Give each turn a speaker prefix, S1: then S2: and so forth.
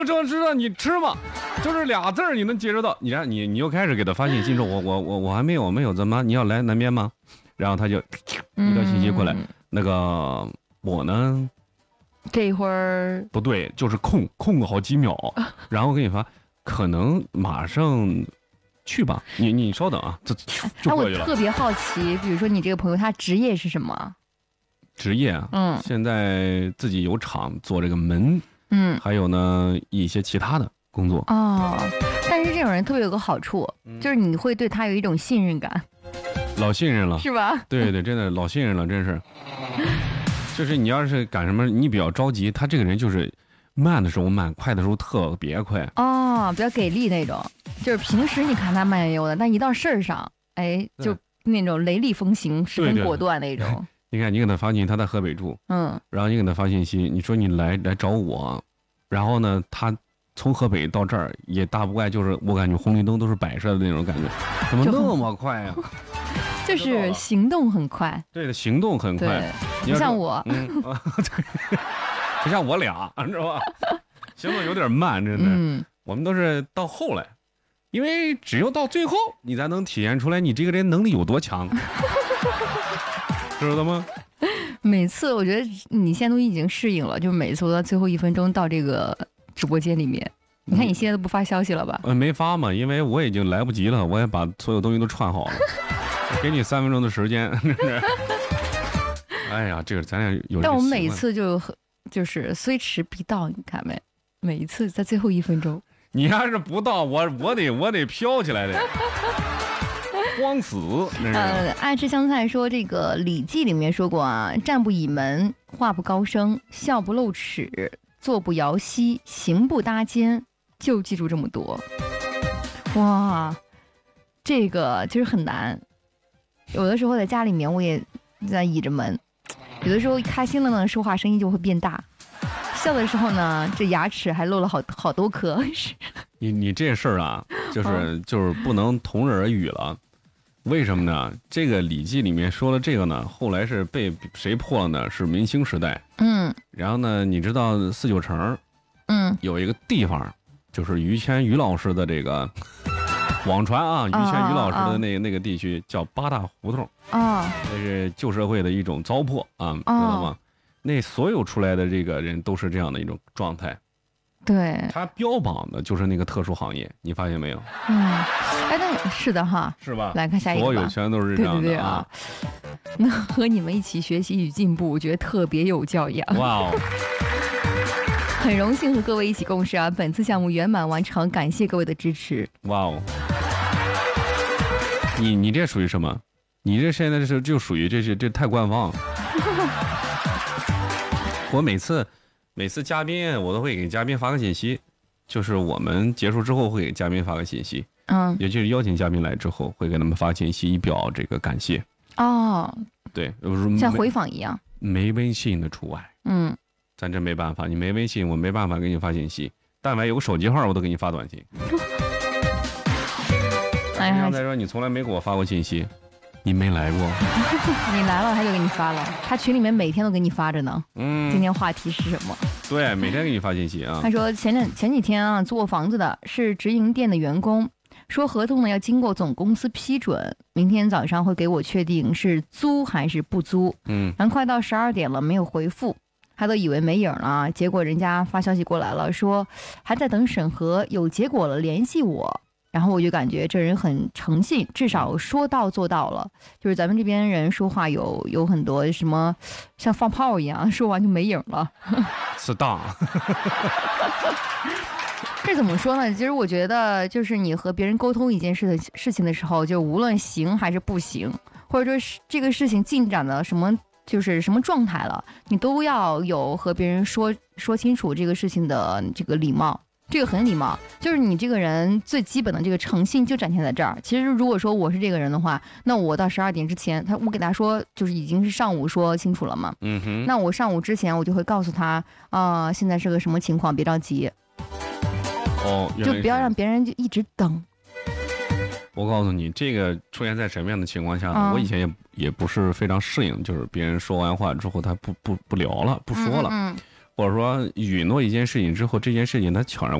S1: 就知道你吃吗？就是俩字儿你能接受到。你又开始给他发信息说，我还没有，怎么你要来南边吗？然后他就一条信息过来，那个我呢，
S2: 这一会儿
S1: 不对，就是空个好几秒，然后给你发，可能马上去吧，你稍等啊，就过去了。
S2: 我特别好奇，比如说你这个朋友他职业是什么？
S1: 职业啊，现在自己有厂做这个门，还有呢一些其他的工作。
S2: 哦，但是这种人特别有个好处，就是你会对他有一种信任感。
S1: 老信任了，
S2: 是吧？
S1: 对，真的老信任了，真是。就是你要是干什么，你比较着急，他这个人就是慢的时候慢，快的时候特别快。
S2: 哦，比较给力那种，就是平时你看他慢悠悠的，但一到事儿上，哎，就那种雷厉风行、十分果断那种。
S1: 你看，你给他发信息，他在河北住，然后你给他发信息，你说你来找我，然后呢，他从河北到这儿也大不怪，就是我感觉红绿灯都是摆设的那种感觉，怎么那么快呀？
S2: 就是行动很快，
S1: 对的，行动很快。
S2: 不像我，
S1: 不像我俩，知道吧？行动有点慢，真的。我们都是到后来，因为只有到最后，你才能体现出来你这个人能力有多强，知道吗？
S2: 每次我觉得你现在都已经适应了，就每次我到最后1分钟到这个直播间里面。你看你现在都不发消息了吧？
S1: 没发嘛，因为我已经来不及了，我也把所有东西都串好了。给你3分钟的时间，哎呀，这个咱俩有。
S2: 但我们每一次就是虽迟必到，你看没？每一次在最后1分钟。
S1: 你要是不到，我得飘起来的，慌死。
S2: 爱吃香菜说这个《礼记》里面说过啊，站不倚门，话不高声，笑不露齿，坐不摇膝，行不搭肩，就记住这么多。哇，这个其实很难。有的时候在家里面我也在倚着门，有的时候开心了呢，说话声音就会变大，笑的时候呢，这牙齿还露了好多颗。
S1: 你这事儿啊，就是不能同日而语了。为什么呢？这个《礼记》里面说了这个呢，后来是被谁破了呢？是明清时代。然后呢，你知道4九城，有一个地方，就是于谦于老师的这个。网传啊，于谦于老师的那个地区叫8大胡同那是旧社会的一种糟粕啊，知道吗？那所有出来的这个人都是这样的一种状态。
S2: 对，
S1: 他标榜的就是那个特殊行业，你发现没有？
S2: 哎，那是的哈，
S1: 是吧？
S2: 来看下一个吧，
S1: 所有全都是这样的。
S2: 对啊。那和你们一起学习与进步，我觉得特别有教养。
S1: 哇哦！
S2: 很荣幸和各位一起共事啊！本次项目圆满完成，感谢各位的支持。
S1: 哇哦！你这属于什么？你这现在就属于这太官方。我每次嘉宾我都会给嘉宾发个信息，就是我们结束之后会给嘉宾发个信息，也就是邀请嘉宾来之后会给他们发信息以表这个感谢。对，
S2: 像回访一样，
S1: 没微信的除外。咱这没办法，你没微信，我没办法给你发信息。但凡有个手机号，我都给你发短信。你刚才说你从来没给我发过信息，你没来过。
S2: 你来了他就给你发了，他群里面每天都给你发着呢。今天话题是什么？
S1: 对，每天给你发信息啊。
S2: 他说前几天啊，租我房子的是直营店的员工，说合同呢要经过总公司批准，明天早上会给我确定是租还是不租。然后快到12点了没有回复。他都以为没影了，结果人家发消息过来了，说还在等审核，有结果了联系我。然后我就感觉这人很诚信，至少说到做到了。就是咱们这边人说话有很多什么像放炮一样，说完就没影了。
S1: 是当。
S2: 这怎么说呢？其实我觉得，就是你和别人沟通一件事情的时候，就无论行还是不行，或者说这个事情进展的就是什么状态了，你都要有和别人说清楚这个事情的这个礼貌，这个很礼貌，就是你这个人最基本的这个诚信就展现在这儿。其实如果说我是这个人的话，那我到12点之前，我给他说就是已经是上午说清楚了嘛，那我上午之前我就会告诉他现在是个什么情况，别着急，就不要让别人就一直等。
S1: 我告诉你，这个出现在什么样的情况下，我以前也不是非常适应，就是别人说完话之后他不聊了，不说了。 或者说允诺一件事情之后，这件事情它悄然